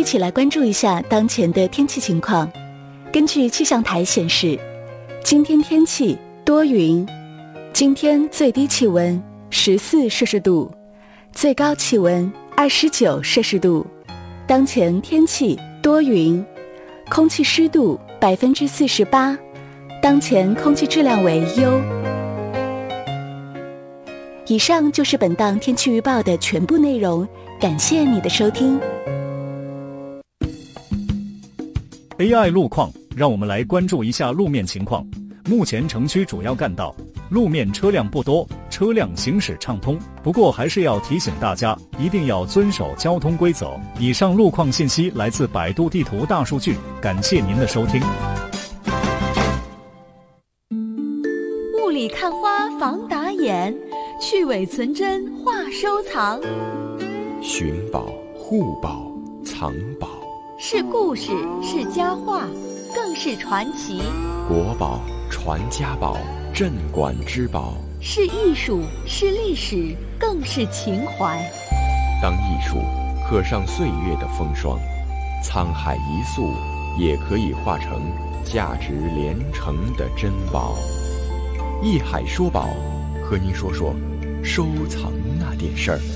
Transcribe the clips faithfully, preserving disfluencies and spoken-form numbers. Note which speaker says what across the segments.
Speaker 1: 起来关注一下当前的天气情况。根据气象台显示，今天天气多云，今天最低气温十四摄氏度，最高气温二十九摄氏度。当前天气多云，空气湿度百分之四十八，当前空气质量为优。以上就是本档天气预报的全部内容，感谢你的收听。
Speaker 2: A I 路况，让我们来关注一下路面情况。目前城区主要干道路面车辆不多，车辆行驶畅通，不过还是要提醒大家，一定要遵守交通规则。以上路况信息来自百度地图大数据，感谢您的收听。
Speaker 3: 雾里看花防打眼，去伪存真话收藏。
Speaker 4: 寻宝、护宝、藏宝，
Speaker 3: 是故事，是佳话，更是传奇。
Speaker 4: 国宝、传家宝、镇馆之宝，
Speaker 3: 是艺术，是历史，更是情怀。
Speaker 4: 当艺术刻上岁月的风霜，沧海一粟也可以化成价值连城的珍宝。艺海说宝，和您说说收藏那点事儿。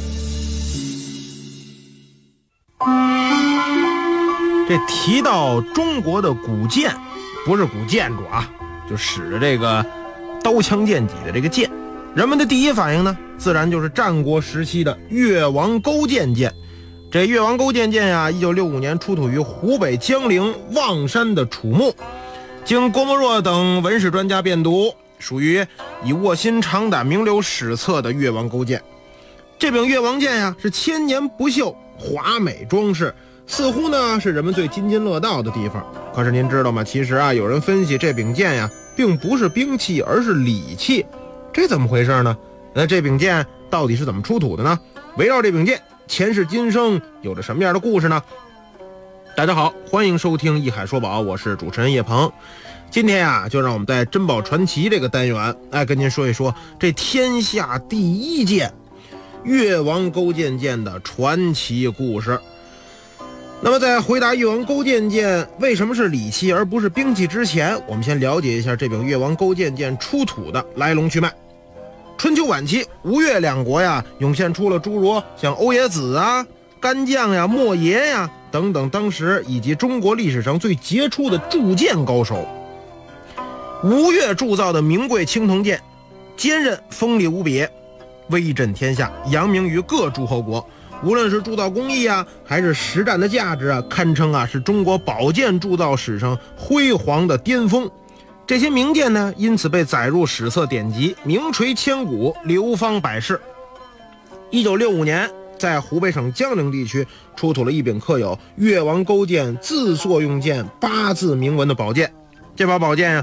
Speaker 5: 这提到中国的古建，不是古建筑啊，就使着这个刀枪剑戟的这个剑，人们的第一反应呢，自然就是战国时期的越王勾践剑。这越王勾践剑呀，一九六五年出土于湖北江陵望山的楚墓，经郭沫若等文史专家辨读，属于以卧薪尝胆名留史册的越王勾践。这柄越王剑呀，是千年不锈，华美装饰，似乎呢是人们最津津乐道的地方。可是您知道吗？其实啊，有人分析这柄剑呀，并不是兵器，而是礼器。这怎么回事呢？那这柄剑到底是怎么出土的呢？围绕这柄剑前世今生有着什么样的故事呢？大家好，欢迎收听《艺海说宝》，我是主持人叶鹏。今天呀、啊，就让我们在珍宝传奇这个单元，哎，跟您说一说这天下第一剑越王勾践剑的传奇故事。那么在回答越王勾践剑为什么是礼器而不是兵器之前，我们先了解一下这柄越王勾践剑出土的来龙去脉。春秋晚期，吴越两国呀，涌现出了诸如像欧冶子啊、干将呀、莫邪呀等等当时以及中国历史上最杰出的铸剑高手。吴越铸造的名贵青铜剑，坚韧锋利无比，威震天下，扬名于各诸侯国。无论是铸造工艺啊，还是实战的价值啊，堪称啊是中国宝剑铸造史上辉煌的巅峰。这些名剑呢，因此被载入史册典籍，名垂千古，流芳百世。一九六五年，在湖北省江陵地区出土了一柄刻有越王勾践自作用剑八字铭文的宝剑。这把宝剑啊，